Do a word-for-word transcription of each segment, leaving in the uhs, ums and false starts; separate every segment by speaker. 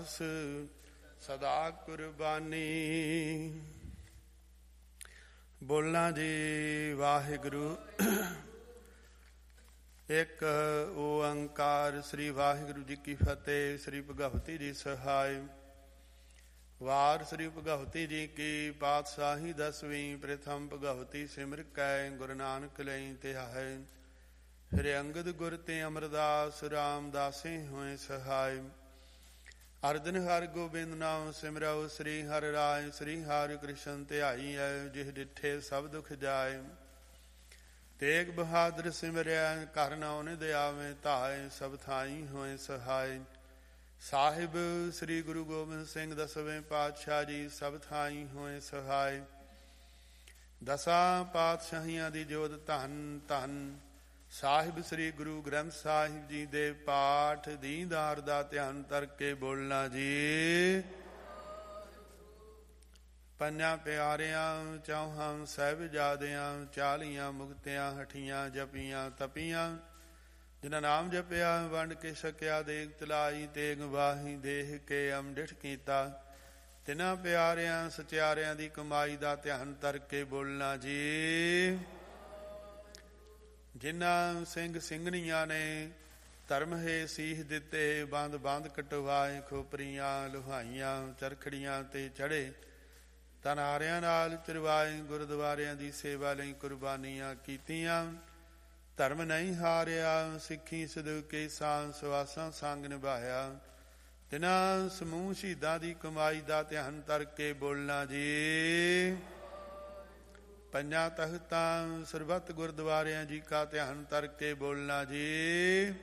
Speaker 1: ਸਦਾ ਕੁਰਬਾਨੀ। ਬੋਲਣਾ ਜੀ ਵਾਹਿਗੁਰੂ ਇੱਕ ਓੰਕਾਰ। ਸ੍ਰੀ ਵਾਹਿਗੁਰੂ ਜੀ ਕੀ ਫਤਿਹ। ਸ੍ਰੀ ਭਗਵਤੀ ਜੀ ਸਹਾਇ। ਵਾਰ ਸ੍ਰੀ ਭਗਵਤੀ ਜੀ ਕੀ ਪਾਤਸ਼ਾਹੀ ਦਸਵੀਂ। ਪ੍ਰਥਮ ਭਗਵਤੀ ਸਿਮਰ ਕੈ ਗੁਰੂ ਨਾਨਕ ਲਈ ਧਿਆਏ। ਫਿਰ ਅੰਗਦ ਗੁਰ ਤੇ ਅਮਰਦਾਸ ਰਾਮਦਾਸੇ ਹੋਏ ਸਹਾਇ। ਅਰਜਨ ਹਰਿ ਗੋਬਿੰਦ ਨਾਮ ਸਿਮਰਉ। ਸ੍ਰੀ ਹਰਿ ਰਾਇ ਸ੍ਰੀ ਹਰਿ ਕ੍ਰਿਸ਼ਨ ਧਿਆਈ ਹੈ। ਜਿਹ ਡਿਠੇ ਸਭ ਦੁਖ ਜਾਏ। ਤੇਗ ਬਹਾਦਰ ਸਿਮਰਿਆ ਘਰ ਨਾਉ ਨਿਧ ਆਵੇ ਧਾਇ। ਸਭ ਥਾਈ ਹੋਏ ਸਹਾਇ। ਸਾਹਿਬ ਸ੍ਰੀ ਗੁਰੂ ਗੋਬਿੰਦ ਸਿੰਘ ਦਸਵੇਂ ਪਾਤਸ਼ਾਹ ਜੀ ਸਭ ਥਾਈ ਹੋਏ ਸਹਾਇ। ਦਸਾਂ ਪਾਤਸ਼ਾਹੀਆਂ ਦੀ ਜੋਤ ਧੰਨ ਧੰਨ ਸਾਹਿਬ ਸ੍ਰੀ ਗੁਰੂ ਗ੍ਰੰਥ ਸਾਹਿਬ ਜੀ ਦੇ ਪਾਠ ਦੀਦਾਰ ਦਾ ਧਿਆਨ ਕਰਕੇ ਬੋਲਣਾ ਜੀ। ਪੰਜਾਂ ਪਿਆਰਿਆਂ ਚੌਹਾਂ ਸਾਹਿਬਜ਼ਾਦਿਆਂ ਚਾਲੀਆਂ ਮੁਕਤਿਆਂ ਹਠੀਆਂ ਜਪੀਆਂ ਤਪੀਆਂ। ਜਿਨ੍ਹਾਂ ਨਾਮ ਜਪਿਆ ਵੰਡ ਕੇ ਛਕਿਆ ਦੇਗ ਤਲਾਈ। ਤੇਗ ਵਾਹੀ ਦੇਹ ਕੇ ਅੰਮ੍ਰਿਤ ਕੀਤਾ। ਤਿੰਨਾਂ ਪਿਆਰਿਆਂ ਸਚਿਆਰਿਆਂ ਦੀ ਕਮਾਈ ਦਾ ਧਿਆਨ ਕਰਕੇ ਬੋਲਣਾ ਜੀ। ਜਿਨ੍ਹਾਂ ਸਿੰਘ ਸਿੰਘਣੀਆਂ ਨੇ ਧਰਮ ਹੈ ਸੀਸ ਦਿੱਤੇ। ਬੰਦ ਬੰਦ ਕਟਵਾਏ ਖੋਪਰੀਆਂ ਲੁਹਾਈਆਂ ਚਰਖੜੀਆਂ ਤੇ ਚੜੇ। ਤਨਾਰਿਆਂ ਨਾਲ ਚਰਵਾਏ ਗੁਰਦੁਆਰਿਆਂ ਦੀ ਸੇਵਾ ਲਈ ਕੁਰਬਾਨੀਆਂ ਕੀਤੀਆਂ। ਧਰਮ ਨਹੀਂ ਹਾਰਿਆ ਸਿੱਖੀ ਸਦੂਕੇ ਸਾਂ ਸਵਾਸਾਂ ਸੰਗ ਨਿਭਾਇਆ। ਤਿਨਾਂ ਸਮੂਹ ਸ਼ਹੀਦਾਂ ਦੀ ਕਮਾਈ ਦਾ ਧਿਆਨ ਕਰਕੇ ਬੋਲਣਾ ਜੀ। ਪੰਜਾਂ ਤਖਤਾਂ ਸਰਬੱਤ ਗੁਰਦੁਆਰਿਆਂ ਜੀ ਕਾ ਧਿਆਨ ਕਰਕੇ ਬੋਲਣਾ ਜੀ।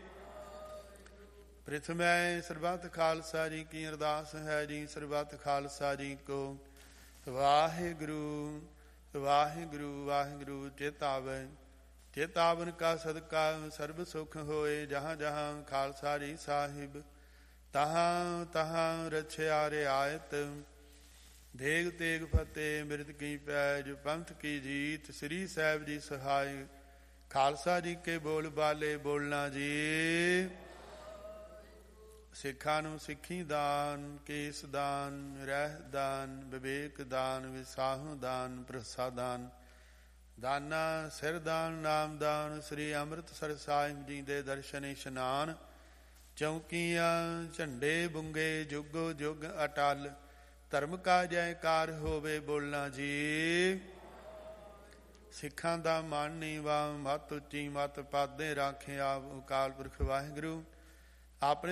Speaker 1: ਪ੍ਰਥਮੈ ਸਰਬੱਤ ਖਾਲਸਾ ਜੀ ਕੀ ਅਰਦਾਸ ਹੈ ਜੀ। ਸਰਬੱਤ ਖਾਲਸਾ ਜੀ ਕੋ ਵਾਹਿਗੁਰੂ ਵਾਹਿਗੁਰੂ ਵਾਹਿਗੁਰੂ ਚੇਤਾਵੈ। ਚੇਤਾਵਨ ਕਾ ਸਦਕਾ ਸਰਬ ਸੁਖ ਹੋਏ। ਜਹਾਂ ਜਹਾਂ ਖਾਲਸਾ ਜੀ ਸਾਹਿਬ ਤਹਾਂ ਤਹਾਂ ਰਛਿਆ ਰਿਆਇਤ। ਦੇਗ ਤੇਗ ਫਤਿਹ ਮਿਰਦ ਕੀ ਪੈਜ ਪੰਥ ਕੀ ਜੀਤ। ਸ੍ਰੀ ਸਾਹਿਬ ਜੀ ਸਹਾਇ। ਖਾਲਸਾ ਜੀ ਕੇ ਬੋਲ ਬਾਲੇ ਬੋਲਣਾ ਜੀ। ਸਿੱਖਾਂ ਨੂੰ ਸਿੱਖੀ ਦਾਨ ਕੇਸ ਦਾਨ ਰਹਿ ਦਾਨ ਵਿਵੇਕ ਦਾਨ ਵਿਸਾਹੂ ਦਾਨ ਭਰੋਸਾ ਦਾਨ ਦਾਨਾ ਸਿਰ ਦਾਨ ਨਾਮ ਦਾਨ। ਸ੍ਰੀ ਅੰਮ੍ਰਿਤਸਰ ਸਾਹਿਬ ਜੀ ਦੇ ਦਰਸ਼ਨ ਇਸ਼ਨਾਨ। ਚੌਕੀਆਂ ਝੰਡੇ ਬੁੰਗੇ ਜੁਗੋ ਜੁਗ ਅਟਲ। ਧਰਮ ਕਾ ਜੈਕਾਰ ਹੋਵੇ ਬੋਲਣਾ ਜੀ। ਸਿੱਖਾਂ ਦਾ ਮਨ ਨੀਵਾਂ ਮੱਤ ਉੱਚੀ ਮੱਤ ਪਾਦੇ ਰਾਖਿਆ। ਅਕਾਲ ਪੁਰਖ ਵਾਹਿਗੁਰੂ ਆਪਣੇ